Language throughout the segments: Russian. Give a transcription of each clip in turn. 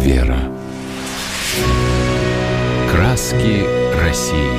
Вера. Краски России.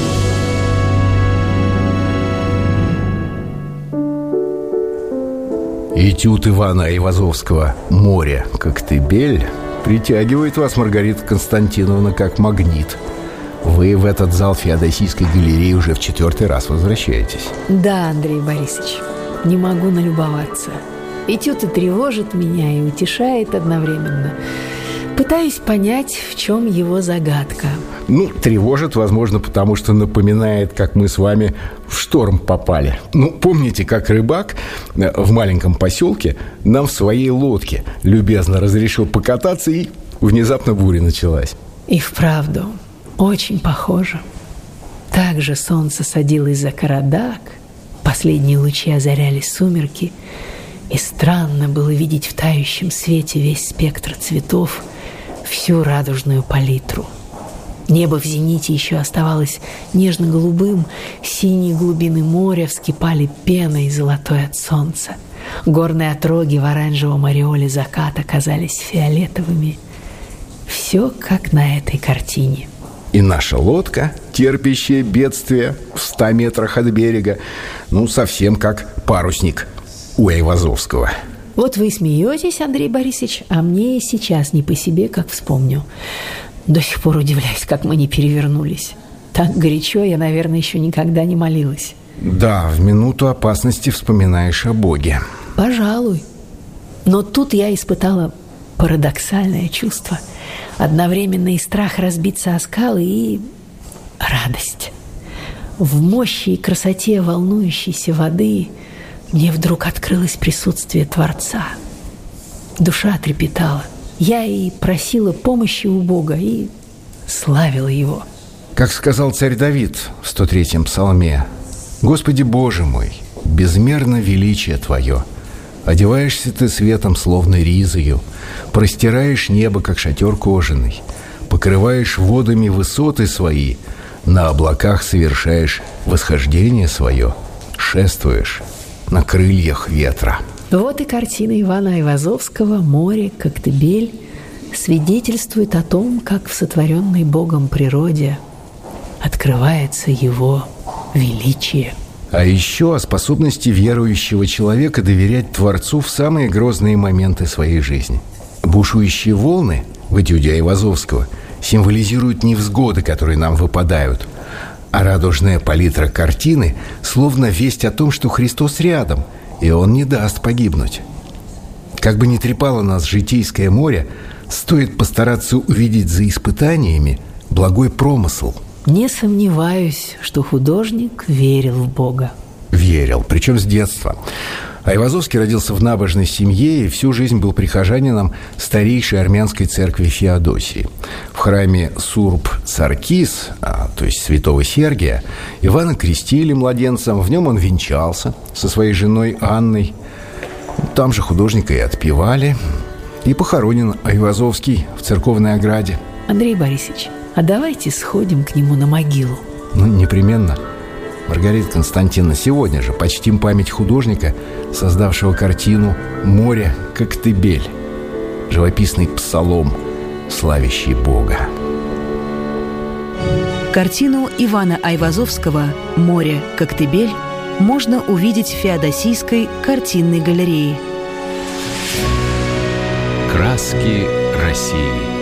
Этюд Ивана Айвазовского «Море, Коктебель» притягивает вас, Маргарита Константиновна, как магнит. Вы в этот зал Феодосийской галереи уже в 4-й раз возвращаетесь. Да, Андрей Борисович, не могу налюбоваться. Этюд и тревожит меня, и утешает одновременно. Пытаюсь понять, в чем его загадка. Тревожит, возможно, потому что напоминает, как мы с вами в шторм попали. Помните, как рыбак в маленьком поселке нам в своей лодке любезно разрешил покататься, и внезапно буря началась. И вправду, очень похоже. Так же солнце садилось за Карадак, последние лучи озаряли сумерки, и странно было видеть в тающем свете весь спектр цветов, всю радужную палитру. Небо в зените еще оставалось нежно-голубым, синие глубины моря вскипали пеной золотой от солнца. Горные отроги в оранжевом ореоле заката казались фиолетовыми. Все как на этой картине. И наша лодка, терпящая бедствие в 100 метрах от берега, совсем как парусник у Айвазовского. Вот вы смеетесь, Андрей Борисович, а мне сейчас не по себе, как вспомню. До сих пор удивляюсь, как мы не перевернулись. Так горячо я, наверное, еще никогда не молилась. Да, в минуту опасности вспоминаешь о Боге. Пожалуй. Но тут я испытала парадоксальное чувство. Одновременно и страх разбиться о скалы, и радость. В мощи и красоте волнующейся воды мне вдруг открылось присутствие Творца. Душа трепетала. Я и просила помощи у Бога, и славила Его. Как сказал царь Давид в 103-м псалме: «Господи Боже мой, безмерно величие Твое. Одеваешься Ты светом, словно ризою, простираешь небо, как шатер кожаный, покрываешь водами высоты свои, на облаках совершаешь восхождение свое, шествуешь на крыльях ветра». Вот и картина Ивана Айвазовского «Море, Коктебель» свидетельствует о том, как в сотворенной Богом природе открывается Его величие. А еще о способности верующего человека доверять Творцу в самые грозные моменты своей жизни. Бушующие волны в этюде Айвазовского символизируют невзгоды, которые нам выпадают, а радужная палитра картины словно весть о том, что Христос рядом, и Он не даст погибнуть. Как бы ни трепало нас житейское море, стоит постараться увидеть за испытаниями благой промысл. Не сомневаюсь, что художник верил в Бога. Верил, причем с детства. Айвазовский родился в набожной семье и всю жизнь был прихожанином старейшей армянской церкви Феодосии. В храме Сурб-Царкис, то есть святого Сергия, Ивана крестили младенцем, в нем он венчался со своей женой Анной. Там же художника и отпевали. И похоронен Айвазовский в церковной ограде. Андрей Борисович, а давайте сходим к нему на могилу. Непременно. Маргарита Константиновна, сегодня же почтим память художника, создавшего картину «Море, Коктебель», живописный псалом, славящий Бога. Картину Ивана Айвазовского «Море, Коктебель» можно увидеть в Феодосийской картинной галерее. Краски России.